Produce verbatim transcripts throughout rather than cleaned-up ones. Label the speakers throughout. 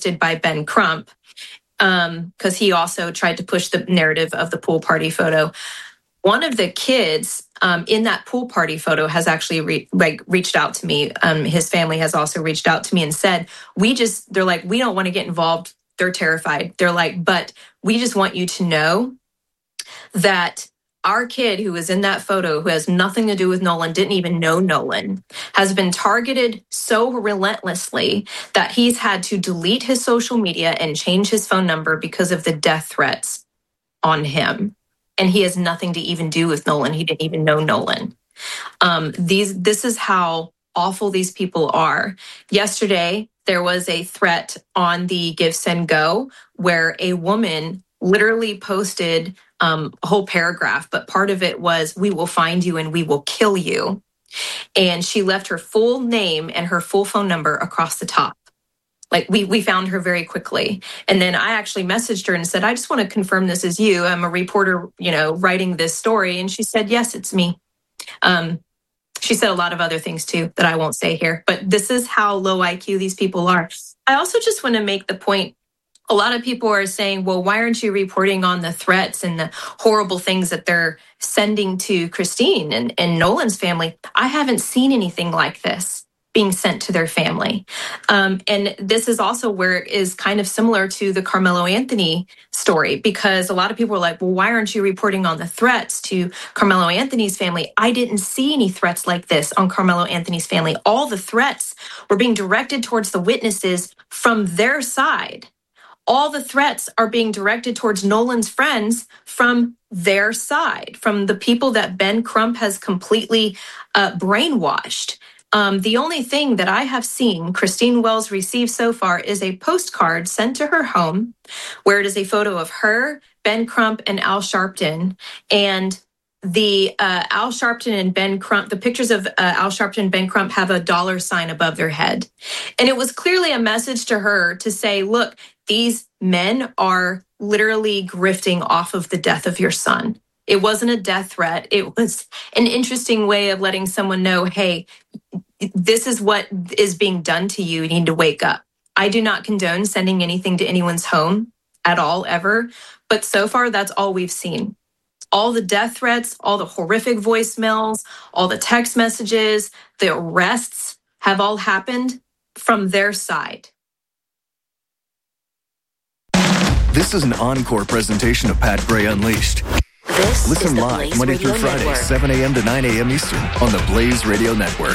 Speaker 1: by Ben Crump, um, because he also tried to push the narrative of the pool party photo. One of the kids um, in that pool party photo has actually re- like reached out to me. Um, his family has also reached out to me and said, we just, they're like, we don't want to get involved. They're terrified. They're like, but we just want you to know that our kid who was in that photo, who has nothing to do with Nolan, didn't even know Nolan, has been targeted so relentlessly that he's had to delete his social media and change his phone number because of the death threats on him. And he has nothing to even do with Nolan. He didn't even know Nolan. Um, these, this is how awful these people are. Yesterday, there was a threat on the Give, Send, Go where a woman literally posted um, a whole paragraph, but part of it was, we will find you and we will kill you. And she left her full name and her full phone number across the top. Like we we found her very quickly. And then I actually messaged her and said, I just want to confirm this is you. I'm a reporter, you know, writing this story. And she said, yes, it's me. Um, she said a lot of other things too that I won't say here, but this is how low I Q these people are. I also just want to make the point, a lot of people are saying, well, why aren't you reporting on the threats and the horrible things that they're sending to Christine and, and Nolan's family? I haven't seen anything like this being sent to their family. Um, and this is also where it is kind of similar to the Carmelo Anthony story, because a lot of people are like, well, why aren't you reporting on the threats to Carmelo Anthony's family? I didn't see any threats like this on Carmelo Anthony's family. All the threats were being directed towards the witnesses from their side. All the threats are being directed towards Nolan's friends from their side, from the people that Ben Crump has completely uh, brainwashed. Um, the only thing that I have seen Christine Wells receive so far is a postcard sent to her home where it is a photo of her, Ben Crump, and Al Sharpton. And the uh, Al Sharpton and Ben Crump, the pictures of uh, Al Sharpton and Ben Crump have a dollar sign above their head. And it was clearly a message to her to say, look, these men are literally grifting off of the death of your son. It wasn't a death threat. It was an interesting way of letting someone know, hey, this is what is being done to you. You need to wake up. I do not condone sending anything to anyone's home at all, ever. But so far, that's all we've seen. All the death threats, all the horrific voicemails, all the text messages, the arrests have all happened from their side.
Speaker 2: This is an encore presentation of Pat Gray Unleashed.
Speaker 3: This
Speaker 2: Listen
Speaker 3: is
Speaker 2: live Monday
Speaker 3: Radio
Speaker 2: through Friday,
Speaker 3: Network.
Speaker 2: seven a.m. to nine a.m. Eastern on the Blaze Radio Network.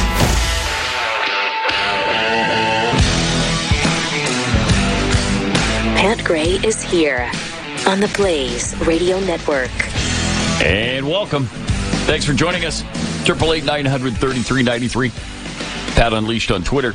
Speaker 3: Pat Gray is here on the Blaze Radio Network.
Speaker 4: And welcome. Thanks for joining us. triple eight nine hundred thirty-three ninety-three. Pat Unleashed on Twitter.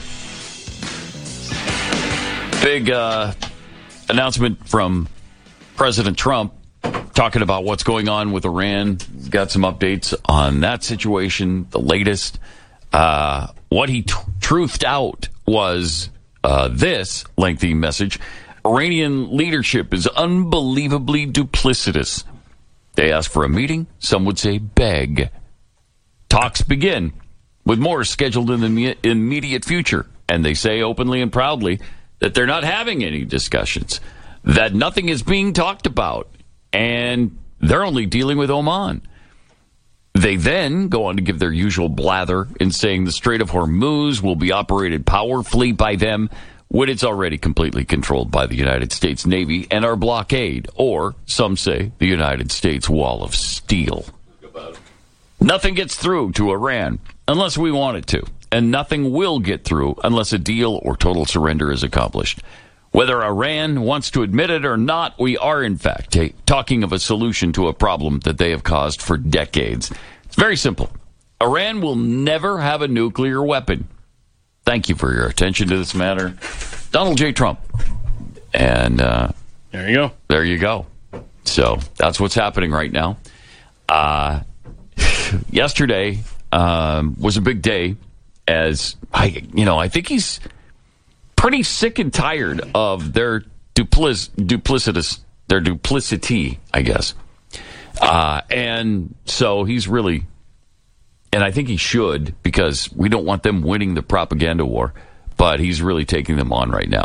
Speaker 4: Big uh, announcement from President Trump talking about what's going on with Iran. He's got some updates on that situation, the latest. Uh, what he t- truthed out was uh, this lengthy message. Iranian leadership is unbelievably duplicitous. They ask for a meeting. Some would say beg. Talks begin, with more scheduled in the immediate future. And they say openly and proudly that they're not having any discussions, that nothing is being talked about, and they're only dealing with Oman. They then go on to give their usual blather in saying the Strait of Hormuz will be operated powerfully by them when it's already completely controlled by the United States Navy and our blockade, or, some say, the United States Wall of Steel. Nothing gets through to Iran unless we want it to, and nothing will get through unless a deal or total surrender is accomplished. Whether Iran wants to admit it or not, we are, in fact, t- talking of a solution to a problem that they have caused for decades. It's very simple. Iran will never have a nuclear weapon. Thank you for your attention to this matter. Donald J. Trump. And uh,
Speaker 5: there you go.
Speaker 4: There you go. So that's what's happening right now. Uh, yesterday um, was a big day as, I, you know, I think he's pretty sick and tired of their duplic- duplicitous, their duplicity, I guess. Uh, and so he's really, and I think he should, because we don't want them winning the propaganda war, but he's really taking them on right now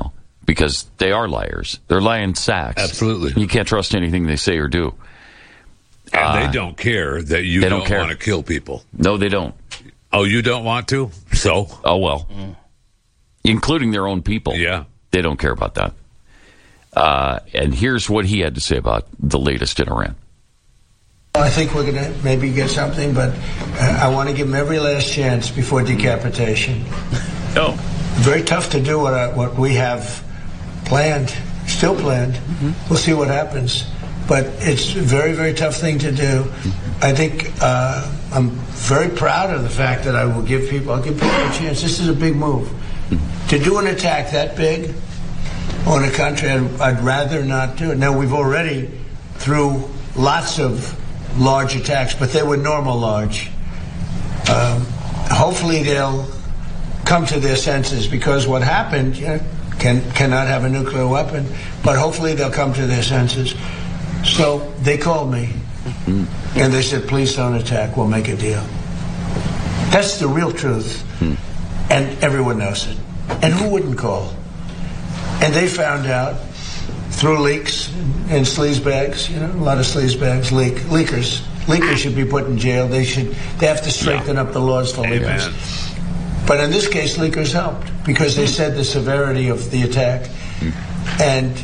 Speaker 4: because they are liars. They're lying sacks.
Speaker 5: Absolutely.
Speaker 4: You can't trust anything they say or do.
Speaker 5: And
Speaker 4: Uh,
Speaker 5: they don't care that you
Speaker 4: they
Speaker 5: don't,
Speaker 4: don't care.
Speaker 5: want to kill people.
Speaker 4: No, they don't.
Speaker 5: Oh, you don't want to? So?
Speaker 4: Oh, well. Including their own people.
Speaker 5: Yeah.
Speaker 4: They don't care about that. Uh, and here's what he had to say about the latest in Iran.
Speaker 6: I think we're going to maybe get something, but uh, I want to give them every last chance before decapitation.
Speaker 7: Oh.
Speaker 6: Very tough to do what, I, what we have planned, still planned. Mm-hmm. We'll see what happens. But it's a very, very tough thing to do. I think uh, I'm very proud of the fact that I will give people, I'll give people a chance. This is a big move. Mm-hmm. To do an attack that big on a country, I'd, I'd rather not do it. Now, we've already, through lots of large attacks, but they were normal large. Um, hopefully they'll come to their senses, because what happened, you know, can, cannot have a nuclear weapon, but hopefully they'll come to their senses. So they called me, mm-hmm. and they said, please don't attack, we'll make a deal. That's the real truth, mm. and everyone knows it. And who wouldn't call? And they found out through leaks and sleazebags, you know, a lot of sleazebags, leak, leakers. Leakers should be put in jail. They should, they have to strengthen yeah. up the laws for
Speaker 5: Amen.
Speaker 6: leakers. But in this case, leakers helped, because they said the severity of the attack, mm. and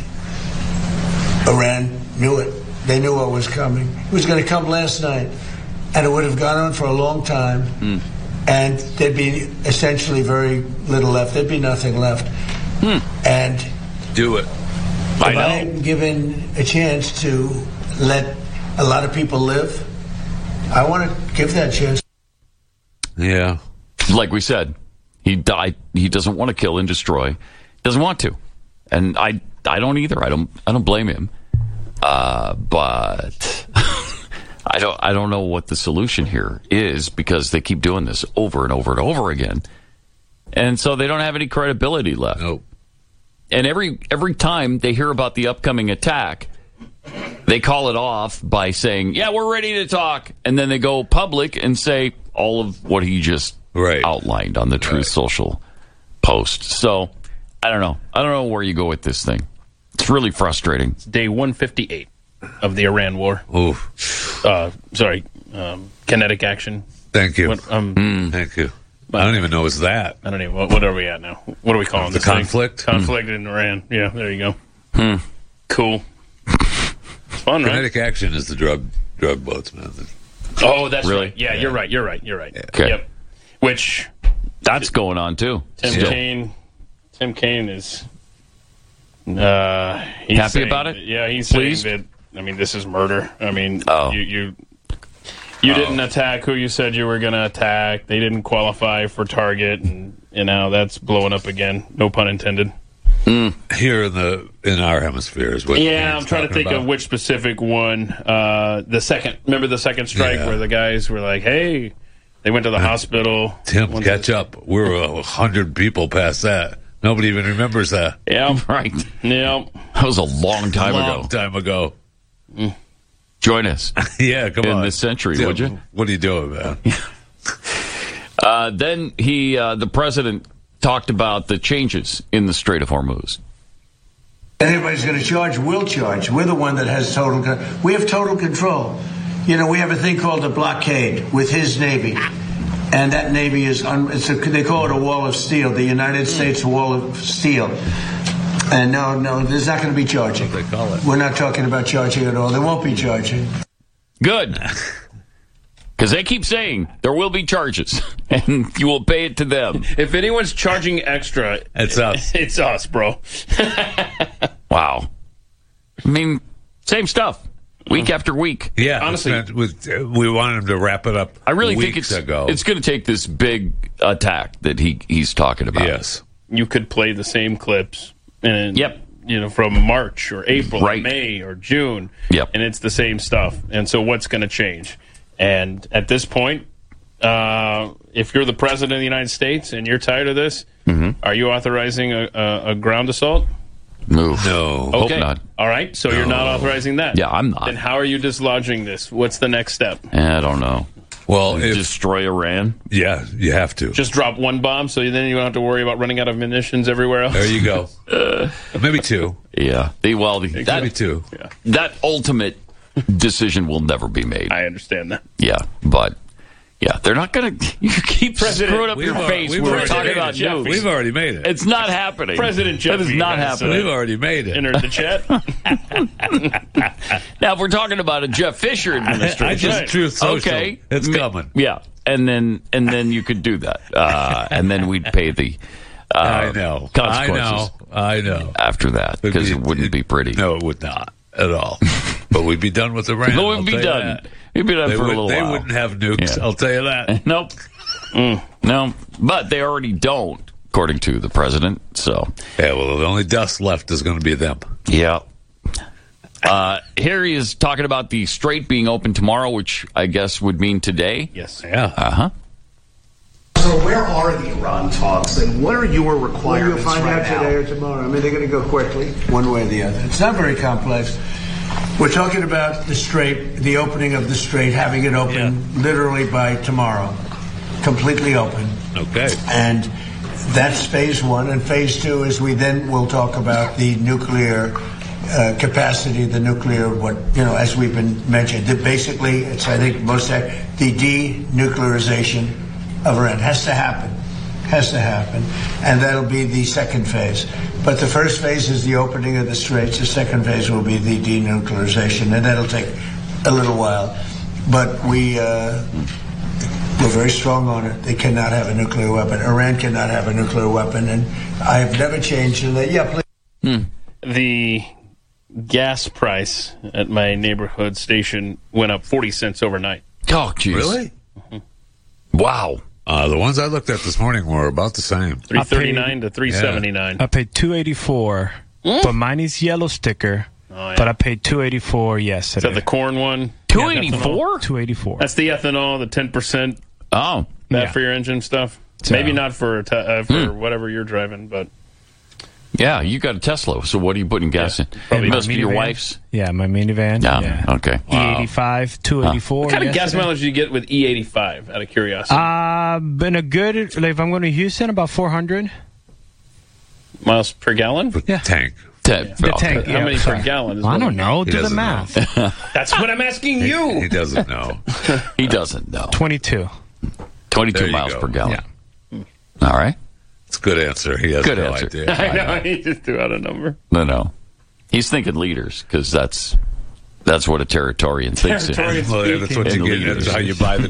Speaker 6: Iran knew it. They knew what was coming. It was going to come last night, and it would have gone on for a long time, mm. and there'd be essentially very little left. There'd be nothing left.
Speaker 4: Mm.
Speaker 6: And
Speaker 5: do it.
Speaker 6: If
Speaker 4: I know.
Speaker 6: I am given a chance to let a lot of people live, I want to give that chance.
Speaker 5: Yeah.
Speaker 4: Like we said, he died. He doesn't want to kill and destroy. Doesn't want to, and I, I don't either. I don't, I don't blame him. Uh, but I don't, I don't know what the solution here is, because they keep doing this over and over and over again, and so they don't have any credibility left.
Speaker 5: Nope.
Speaker 4: And every every time they hear about the upcoming attack, they call it off by saying, yeah, we're ready to talk. And then they go public and say all of what he just
Speaker 5: right.
Speaker 4: outlined on the Truth right. Social post. So, I don't know. I don't know where you go with this thing. It's really frustrating.
Speaker 7: It's day one fifty-eight of the Iran war.
Speaker 5: Oof.
Speaker 7: Uh, sorry, um, kinetic action.
Speaker 5: Thank you.
Speaker 7: What, um,
Speaker 5: mm. Thank you. I don't even know it's that.
Speaker 7: I don't even. What, what are we at now? What are we calling
Speaker 5: the
Speaker 7: this
Speaker 5: conflict?
Speaker 7: Thing? Conflict mm. in Iran. Yeah, there you go.
Speaker 4: Hmm.
Speaker 7: Cool. It's fun, right?
Speaker 5: Kinetic action is the drug drug boats, man.
Speaker 7: Oh, that's
Speaker 4: really?
Speaker 7: right. Yeah, yeah, you're right. You're right. You're right.
Speaker 4: Okay.
Speaker 7: Yep. Which
Speaker 4: that's going on too.
Speaker 7: Tim
Speaker 4: Still.
Speaker 7: Kaine. Tim Kaine is uh, he's
Speaker 4: happy
Speaker 7: saying,
Speaker 4: about it.
Speaker 7: Yeah, he's
Speaker 4: Please?
Speaker 7: saying that. I mean, this is murder. I mean,
Speaker 4: oh.
Speaker 7: you you. You
Speaker 5: oh.
Speaker 7: didn't attack who you said you were going to attack. They didn't qualify for target, and you know that's blowing up again. No pun intended.
Speaker 5: Mm. Here in the in our hemisphere is what.
Speaker 7: Yeah, I'm trying to think
Speaker 5: about.
Speaker 7: of which specific one. Uh, the second, remember the second strike
Speaker 5: yeah.
Speaker 7: where the guys were like, "Hey," they went to the uh, hospital.
Speaker 5: Tim, catch the... up. We're a hundred people past that. Nobody even remembers that.
Speaker 7: Yeah,
Speaker 4: right.
Speaker 7: Yeah,
Speaker 4: that was a long time
Speaker 5: long
Speaker 4: ago.
Speaker 5: Long time ago.
Speaker 7: Mm.
Speaker 4: Join us.
Speaker 5: yeah, come
Speaker 4: in
Speaker 5: on.
Speaker 4: In this century,
Speaker 5: Tim,
Speaker 4: would you?
Speaker 5: What are you doing, man?
Speaker 4: uh, then he, uh, the president, talked about the changes in the Strait of Hormuz.
Speaker 6: Anybody's going to charge, we'll charge. We're the one that has total control. We have total control. You know, we have a thing called a blockade with his Navy. And that Navy is, un- it's a, they call it a wall of steel, the United States wall of steel. And no, no, there's not going to be charging.
Speaker 5: That's what they call it.
Speaker 6: We're not talking about charging at all. There won't be charging.
Speaker 4: Good. Because they keep saying there will be charges, and you will pay it to them.
Speaker 7: If anyone's charging extra,
Speaker 5: it's us.
Speaker 7: It's us, bro.
Speaker 4: Wow. I mean, same stuff, week after week.
Speaker 5: Yeah,
Speaker 7: honestly,
Speaker 5: we wanted him to wrap it up.
Speaker 4: I really
Speaker 5: weeks
Speaker 4: think it's
Speaker 5: ago.
Speaker 4: it's going to take this big attack that he he's talking about.
Speaker 5: Yes,
Speaker 7: you could play the same clips, and
Speaker 4: yep.
Speaker 7: you know, from March or April,
Speaker 4: right.
Speaker 7: or May or June,
Speaker 4: yep.
Speaker 7: and it's the same stuff. And so, what's going to change? And at this point, uh, if you're the president of the United States and you're tired of this,
Speaker 4: mm-hmm.
Speaker 7: are you authorizing a, a, a ground assault?
Speaker 4: No.
Speaker 5: No.
Speaker 7: Okay.
Speaker 4: Hope not.
Speaker 7: All right. So no. You're not authorizing that.
Speaker 4: Yeah, I'm not.
Speaker 7: Then how are you dislodging this? What's the next step?
Speaker 4: I don't know.
Speaker 5: Well, if,
Speaker 4: destroy Iran.
Speaker 5: Yeah, you have to.
Speaker 7: Just drop one bomb, so then you don't have to worry about running out of munitions everywhere else.
Speaker 5: There you go. uh, Maybe two.
Speaker 4: Yeah. The, well, the, that,
Speaker 5: Maybe two.
Speaker 7: Yeah.
Speaker 4: That ultimate decision will never be made.
Speaker 7: I understand that.
Speaker 4: Yeah, but yeah, they're not going to. You keep
Speaker 7: President,
Speaker 4: screwing up your
Speaker 5: al-
Speaker 4: face.
Speaker 5: we've
Speaker 4: We're
Speaker 5: already
Speaker 4: talking
Speaker 5: made
Speaker 4: about
Speaker 5: it.
Speaker 4: news.
Speaker 5: We've already made it.
Speaker 4: It's not happening.
Speaker 7: President
Speaker 4: That
Speaker 7: Jeffy
Speaker 4: is not
Speaker 7: has, uh,
Speaker 4: happening.
Speaker 5: We've already made it.
Speaker 7: Entered the chat.
Speaker 4: Now, if we're talking about a Jeff Fisher administration,
Speaker 5: I just Truth Social.
Speaker 4: Okay,
Speaker 5: It's
Speaker 4: Ma-
Speaker 5: coming.
Speaker 4: Yeah, and then and then you could do that, uh, and then we'd pay the uh,
Speaker 5: I know. I
Speaker 4: consequences
Speaker 5: know. I know.
Speaker 4: after that because it wouldn't be pretty.
Speaker 5: No, it would not at all. But we'd be done with Iran.
Speaker 4: But
Speaker 5: I'll
Speaker 4: we'd be
Speaker 5: tell you
Speaker 4: done.
Speaker 5: that.
Speaker 4: We'd be done
Speaker 5: They,
Speaker 4: for a
Speaker 5: would,
Speaker 4: little
Speaker 5: they
Speaker 4: while.
Speaker 5: wouldn't have nukes.
Speaker 4: Yeah.
Speaker 5: I'll tell you that.
Speaker 4: Nope. Mm, no, but they already don't, according to the president. So,
Speaker 5: Yeah, well, the only dust left is going to be them.
Speaker 4: yeah. Uh, here he is talking about the strait being open tomorrow, which I guess would mean today.
Speaker 7: Yes.
Speaker 5: Yeah.
Speaker 4: Uh huh.
Speaker 8: So where are the Iran talks, and what are your
Speaker 6: Well,
Speaker 8: requirements
Speaker 6: you'll find
Speaker 8: right
Speaker 6: out
Speaker 8: now?
Speaker 6: today or tomorrow. I mean, they're going to go quickly, one way or the other. It's not very complex. We're talking about the strait, the opening of the strait, having it open literally by tomorrow, completely open.
Speaker 5: Okay.
Speaker 6: And that's phase one. And phase two is we then will talk about the nuclear uh, capacity, the nuclear, what, you know, as we've been mentioned. The, basically, it's, I think, most, the denuclearization of Iran has to happen. Has to happen. And that'll be the second phase. But the first phase is the opening of the straits. The second phase will be the denuclearization. And that'll take a little while. But we, uh, we're very strong on it. They cannot have a nuclear weapon. Iran cannot have a nuclear weapon. And I have never changed in that. Yeah, please.
Speaker 4: Hmm.
Speaker 7: The gas price at my neighborhood station went up forty cents overnight.
Speaker 4: Oh, jeez.
Speaker 5: Really?
Speaker 4: Wow.
Speaker 5: Uh, the ones I looked at this morning were about the same.
Speaker 7: three thirty-nine to three seventy-nine.
Speaker 9: I paid two eighty-four,
Speaker 7: Mm.
Speaker 9: but mine is yellow sticker.
Speaker 7: Oh, yeah.
Speaker 9: But I paid two eighty-four
Speaker 7: Is
Speaker 9: yesterday.
Speaker 7: that the corn one?
Speaker 4: two eighty-four?
Speaker 9: two eighty-four.
Speaker 7: That's the ethanol, the ten percent
Speaker 4: Oh.
Speaker 7: that
Speaker 9: Yeah.
Speaker 7: for your engine stuff.
Speaker 9: So-
Speaker 7: Maybe not for a te- uh, for
Speaker 4: Hmm.
Speaker 7: whatever you're driving, but
Speaker 4: Yeah, you got a Tesla, so what are you putting gas
Speaker 7: Yeah,
Speaker 4: in?
Speaker 7: probably
Speaker 4: It must be your
Speaker 9: minivan.
Speaker 4: wife's.
Speaker 9: Yeah, my minivan.
Speaker 4: Yeah,
Speaker 9: Yeah.
Speaker 4: okay.
Speaker 9: E eighty-five, two eighty-four.
Speaker 7: what kind of gas
Speaker 9: yesterday.
Speaker 7: mileage do you get with E eighty-five? Out of curiosity,
Speaker 9: Uh, been a good, like, if I'm going to Houston, about four hundred.
Speaker 7: miles per gallon.
Speaker 9: Yeah.
Speaker 5: Tank.
Speaker 4: Te-
Speaker 9: The
Speaker 4: okay.
Speaker 9: tank,
Speaker 7: How
Speaker 9: yeah,
Speaker 7: many
Speaker 9: sorry.
Speaker 7: per gallon? Is
Speaker 9: I
Speaker 7: what
Speaker 9: don't
Speaker 7: I'm-
Speaker 9: know.
Speaker 5: He
Speaker 9: Do the
Speaker 5: doesn't
Speaker 9: math.
Speaker 7: That's what I'm asking
Speaker 5: He,
Speaker 7: you.
Speaker 5: he doesn't know.
Speaker 4: He doesn't know.
Speaker 9: twenty-two.
Speaker 4: twenty-two
Speaker 5: There you
Speaker 4: miles
Speaker 5: go.
Speaker 4: per gallon.
Speaker 9: Yeah.
Speaker 4: All right.
Speaker 5: It's a good answer. He has
Speaker 4: Good
Speaker 5: no
Speaker 4: answer.
Speaker 5: idea.
Speaker 7: I know. He just threw out a number.
Speaker 4: No, no. He's thinking liters because that's that's what a Territorian thinks. in.
Speaker 7: Territorian.
Speaker 5: Well, yeah, that's what
Speaker 4: In
Speaker 5: you get.
Speaker 4: liters.
Speaker 5: That's how you buy the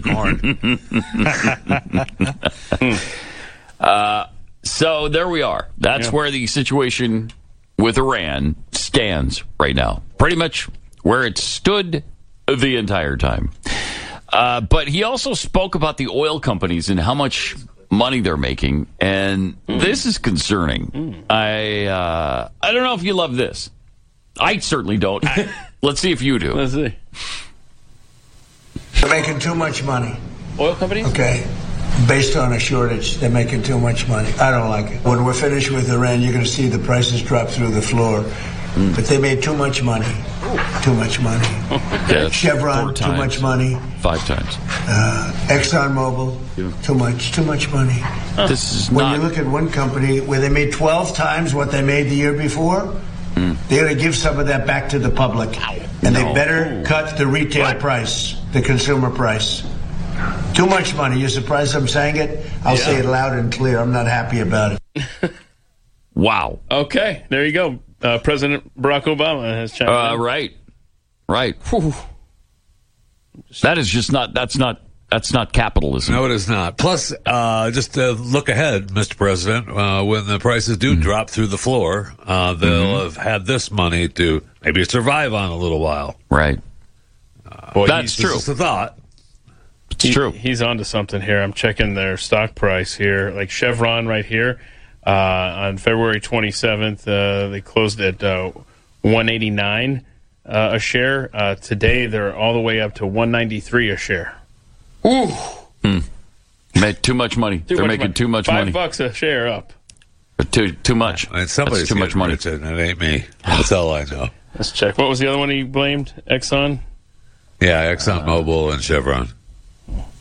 Speaker 5: corn.
Speaker 4: Uh, so there we are. That's
Speaker 7: Yeah.
Speaker 4: where the situation with Iran stands right now. Pretty much where it stood the entire time. Uh, but he also spoke about the oil companies and how much money they're making, and this is concerning. I uh, I don't know if you love this. I certainly don't. I- let's see if you do.
Speaker 7: Let's see.
Speaker 6: They're making too much money.
Speaker 7: Oil companies?
Speaker 6: Okay. Based on a shortage, they're making too much money. I don't like it. When we're finished with Iran, you're going to see the prices drop through the floor. But they made too much money. Too much money.
Speaker 4: Yeah,
Speaker 6: Chevron,
Speaker 4: four
Speaker 6: too
Speaker 4: times.
Speaker 6: much money.
Speaker 4: Five times.
Speaker 6: Uh, ExxonMobil, too much, too much money.
Speaker 4: This is
Speaker 6: When
Speaker 4: not.
Speaker 6: you look at one company where they made twelve times what they made the year before, they're going to give some of that back to the public. And they
Speaker 4: No.
Speaker 6: better cut the retail price, the consumer price. Too much money. You're surprised I'm saying it? I'll say it loud and clear. I'm not happy about it.
Speaker 4: Wow.
Speaker 7: Okay, there you go. Uh, President Barack Obama has chimed
Speaker 4: Uh,
Speaker 7: in.
Speaker 4: right. Right. Whew. That is just not. That's not. That's not capitalism.
Speaker 5: No, it is not. Plus, uh, just to look ahead, Mister President, uh, when the prices do
Speaker 4: Mm-hmm.
Speaker 5: drop through the floor, uh, they'll have had this money to maybe survive on a little while.
Speaker 4: Right.
Speaker 7: Boy,
Speaker 4: That's
Speaker 7: he's-
Speaker 4: true.
Speaker 5: Just a thought.
Speaker 4: It's
Speaker 7: he-
Speaker 4: true.
Speaker 7: He's onto something here. I'm checking their stock price here. Like Chevron right here, uh, on February twenty-seventh, uh, they closed at uh, one eighty-nine uh, a share. Uh, today, they're all the way up to one ninety-three a share.
Speaker 4: Ooh. Made too much money.
Speaker 7: Too
Speaker 4: They're
Speaker 7: much
Speaker 4: making
Speaker 7: money.
Speaker 4: too much
Speaker 7: Five
Speaker 4: money.
Speaker 7: bucks a share up.
Speaker 4: Too too much.
Speaker 5: I mean, somebody's
Speaker 4: That's too much
Speaker 5: getting
Speaker 4: money.
Speaker 5: rich, and it ain't me. That's all I know.
Speaker 7: Let's check. What was the other one he blamed? Exxon?
Speaker 5: Yeah, ExxonMobil and Chevron.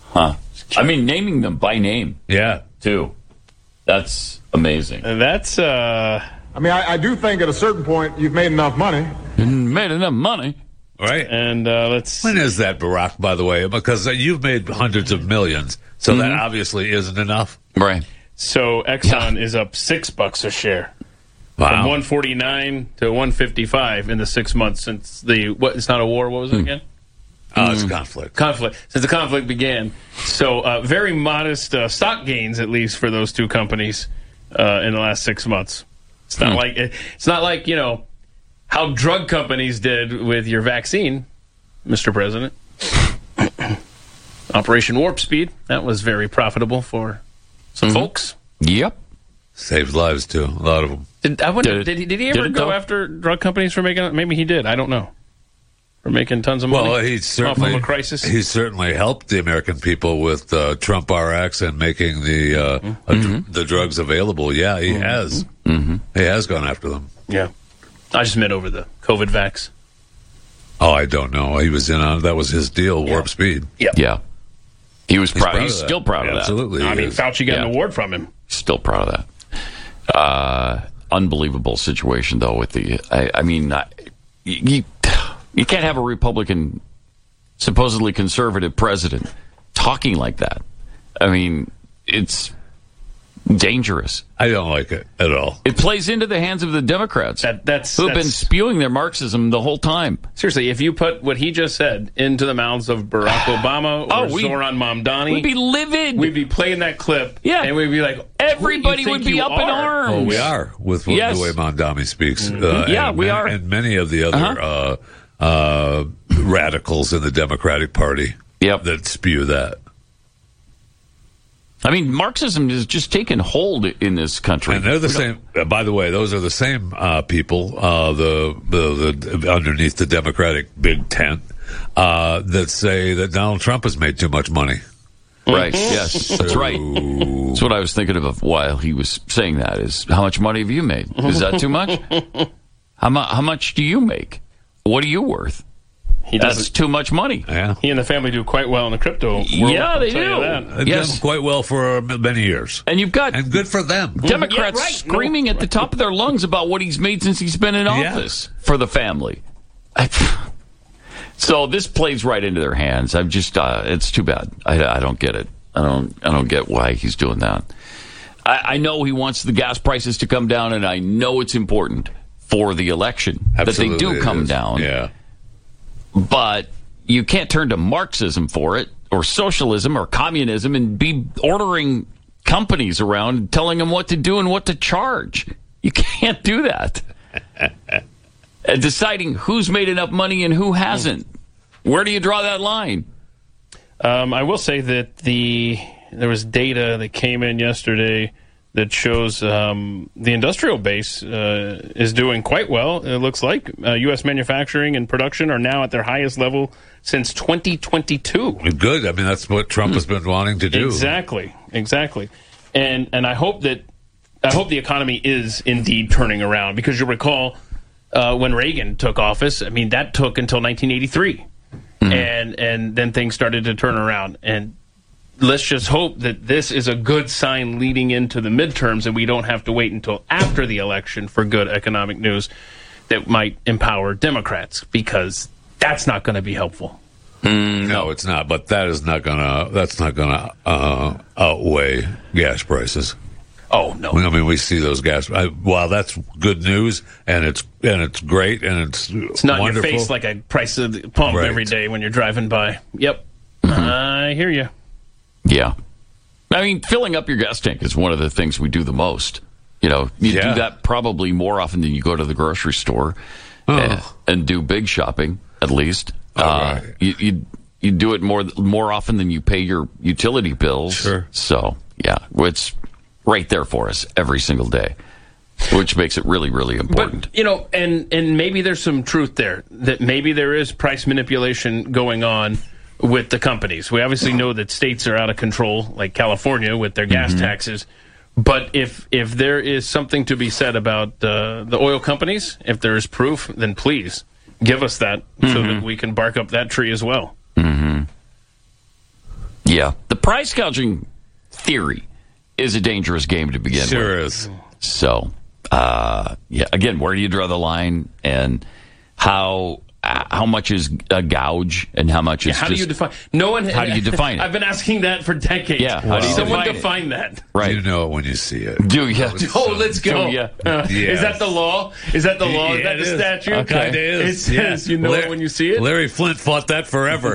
Speaker 4: Huh. I mean, naming them by name.
Speaker 5: Yeah.
Speaker 4: Too. That's amazing.
Speaker 7: And that's, uh...
Speaker 10: I mean, I, I do think at a certain point you've made enough money.
Speaker 4: Made enough money.
Speaker 5: Right.
Speaker 7: And uh, let's...
Speaker 5: When is that, Barack, by the way? Because uh, you've made hundreds of millions, so mm-hmm. that obviously isn't enough.
Speaker 4: Right.
Speaker 7: So Exxon yeah. is up six bucks a share.
Speaker 5: Wow.
Speaker 7: From one forty-nine to one fifty-five in the six months since the... What? It's not a war. What was it mm. again?
Speaker 5: Oh, uh, it's conflict.
Speaker 7: Conflict. Since the conflict began. So uh, very modest uh, stock gains, at least, for those two companies uh, in the last six months. It's not hmm. like it's not like, you know, how drug companies did with your vaccine, Mister President. Operation Warp Speed. That was very profitable for some mm-hmm. folks.
Speaker 4: Yep.
Speaker 5: Saved lives, too. A lot of them.
Speaker 7: Did, I wonder, did, did, he, did he ever
Speaker 4: did
Speaker 7: go
Speaker 4: though?
Speaker 7: after drug companies for making... Maybe he did. I don't know. For making tons of money?
Speaker 5: Well, he certainly,
Speaker 7: off of a crisis?
Speaker 5: He certainly helped the American people with uh, Trump R X and making the uh, mm-hmm. uh, dr- the drugs available. Yeah, he mm-hmm. has.
Speaker 4: Mm-hmm.
Speaker 5: He has gone after them.
Speaker 7: Yeah. I just meant over the COVID vax.
Speaker 5: Oh, I don't know. He was in on... That was his deal, yeah. Warp Speed.
Speaker 7: Yeah.
Speaker 4: Yeah. He was
Speaker 5: he's
Speaker 4: proud.
Speaker 5: proud
Speaker 4: He's still proud
Speaker 5: yeah,
Speaker 4: of that.
Speaker 5: Absolutely.
Speaker 7: I mean,
Speaker 5: is.
Speaker 7: Fauci got
Speaker 4: yeah.
Speaker 7: an award from him.
Speaker 4: Still proud of that. Uh, unbelievable situation, though, with the... I, I mean, I, you, you can't have a Republican, supposedly conservative president talking like that. I mean, it's dangerous.
Speaker 5: I don't like it at all.
Speaker 4: It plays into the hands of the Democrats
Speaker 7: that, that's,
Speaker 4: who have
Speaker 7: that's,
Speaker 4: been spewing their Marxism the whole time.
Speaker 7: Seriously, if you put what he just said into the mouths of Barack Obama or
Speaker 4: oh, we,
Speaker 7: Zoran Mamdani,
Speaker 4: we'd be livid.
Speaker 7: We'd be playing that clip,
Speaker 4: yeah.
Speaker 7: and we'd be like,
Speaker 4: everybody would be up
Speaker 7: are?
Speaker 4: in arms.
Speaker 5: Oh, we are, with
Speaker 4: yes.
Speaker 5: the way Mamdani speaks.
Speaker 7: Mm-hmm.
Speaker 5: Uh,
Speaker 4: yeah,
Speaker 5: and,
Speaker 4: we are.
Speaker 5: And many of the other uh-huh. uh, uh, radicals in the Democratic Party
Speaker 4: yep.
Speaker 5: that spew that.
Speaker 4: I mean, Marxism has just taken hold in this country.
Speaker 5: And they're the same. Uh, by the way, those are the same uh, people, uh, the, the the underneath the Democratic big tent, uh, that say that Donald Trump has made too much money.
Speaker 4: Right. Yes, that's right. That's what I was thinking of while he was saying that. Is how much money have you made? Is that too much? How much? How much do you make? What are you worth?
Speaker 7: He
Speaker 4: That's too much money.
Speaker 5: Yeah.
Speaker 7: He and the family do quite well in the crypto world.
Speaker 4: Yeah, they do.
Speaker 5: They've
Speaker 4: yes.
Speaker 5: done quite well for many years.
Speaker 4: And you've got
Speaker 5: and good for them.
Speaker 4: Democrats
Speaker 7: yeah, right.
Speaker 4: screaming no. at the top of their lungs about what he's made since he's been in office yeah. for the family. So this plays right into their hands. I'm just, uh, it's too bad. I, I don't get it. I don't, I don't get why he's doing that. I, I know he wants the gas prices to come down, and I know it's important for the election
Speaker 5: Absolutely
Speaker 4: that they do come
Speaker 5: is.
Speaker 4: down.
Speaker 5: Yeah.
Speaker 4: But you can't turn to Marxism for it, or socialism, or communism, and be ordering companies around and telling them what to do and what to charge. You can't do that. And deciding who's made enough money and who hasn't. Where do you draw that line?
Speaker 7: Um, I will say that the there was data that came in yesterday that shows um, the industrial base uh, is doing quite well. It looks like uh, U S manufacturing and production are now at their highest level since twenty twenty-two.
Speaker 5: Good. I mean, that's what Trump has been wanting to do.
Speaker 7: Exactly. Exactly. And and I hope that I hope the economy is indeed turning around, because you'll recall uh, when Reagan took office. I mean, that took until nineteen eighty-three, mm-hmm. and and then things started to turn around. And let's just hope that this is a good sign leading into the midterms, and we don't have to wait until after the election for good economic news that might empower Democrats, because that's not going to be helpful.
Speaker 5: Mm, no, it's not. But that is not gonna. That's not gonna uh, outweigh gas prices.
Speaker 7: Oh no!
Speaker 5: I mean, we see those gas. I, while that's good news, and it's and it's great, and it's
Speaker 7: it's not
Speaker 5: wonderful.
Speaker 7: in your face like a price of the pump
Speaker 5: right.
Speaker 7: every day when you're driving by. Yep, mm-hmm. I hear you.
Speaker 4: Yeah. I mean, filling up your gas tank is one of the things we do the most. You know, you
Speaker 5: yeah.
Speaker 4: do that probably more often than you go to the grocery store
Speaker 5: oh.
Speaker 4: and, and do big shopping, at least.
Speaker 5: Oh,
Speaker 4: uh,
Speaker 5: right.
Speaker 4: you, you you do it more more often than you pay your utility bills.
Speaker 5: Sure.
Speaker 4: So, yeah, it's right there for us every single day, which makes it really, really important.
Speaker 7: But, you know, and, and maybe there's some truth there, that maybe there is price manipulation going on with the companies. We obviously know that states are out of control, like California with their gas mm-hmm. taxes. But if if there is something to be said about uh, the oil companies, if there is proof, then please give us that mm-hmm. so that we can bark up that tree as well.
Speaker 4: Mm-hmm. Yeah. The price gouging theory is a dangerous game to begin
Speaker 5: Sure
Speaker 4: with.
Speaker 5: is.
Speaker 4: So, uh, yeah, again, where do you draw the line, and how uh, how much is a gouge and how much
Speaker 7: Yeah,
Speaker 4: is
Speaker 7: how
Speaker 4: just...
Speaker 7: do you define? No one.
Speaker 4: How do you define it?
Speaker 7: I've been asking that for decades.
Speaker 4: Yeah, how do you
Speaker 7: Someone
Speaker 4: define it?
Speaker 7: define that.
Speaker 4: Right.
Speaker 5: You know it when you see it.
Speaker 4: Do you?
Speaker 7: Oh, let's go.
Speaker 4: Do ya?
Speaker 7: Uh,
Speaker 5: Yes.
Speaker 7: Is that the law? Is that the law?
Speaker 5: Yeah,
Speaker 7: is that
Speaker 5: it
Speaker 7: the
Speaker 5: is.
Speaker 7: statute?
Speaker 5: Okay. Kinda is.
Speaker 7: It says
Speaker 5: Yeah.
Speaker 7: you know
Speaker 5: Larry-
Speaker 7: it when you see it.
Speaker 5: Larry Flint fought that forever.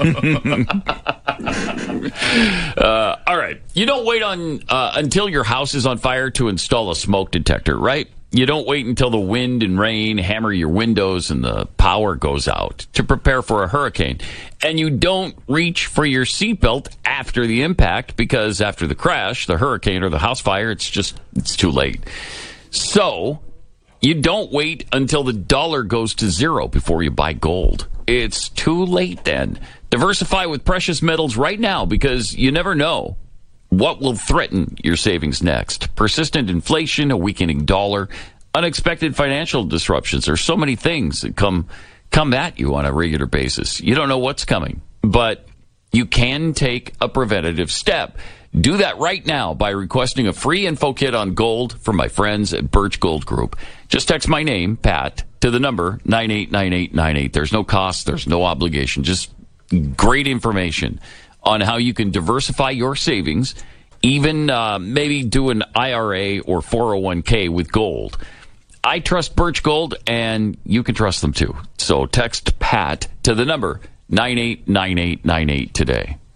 Speaker 4: Uh, all right. You don't wait on uh, until your house is on fire to install a smoke detector, right? You don't wait until the wind and rain hammer your windows and the power goes out to prepare for a hurricane. And you don't reach for your seatbelt after the impact because after the crash, the hurricane or the house fire, it's just, it's too late. So you don't wait until the dollar goes to zero before you buy gold. It's too late then. Diversify with precious metals right now because you never know what will threaten your savings next. Persistent inflation, a weakening dollar, unexpected financial disruptions. There's so many things that come come at you on a regular basis. You don't know what's coming, but you can take a preventative step. Do that right now by requesting a free info kit on gold from my friends at Birch Gold Group. Just text my name, Pat, to the number nine eight nine eight nine eight. There's no cost. There's no obligation. Just great information on how you can diversify your savings, even uh, maybe do an I R A or four oh one k with gold. I trust Birch Gold, and you can trust them too. So text Pat to the number nine eight nine eight nine eight today.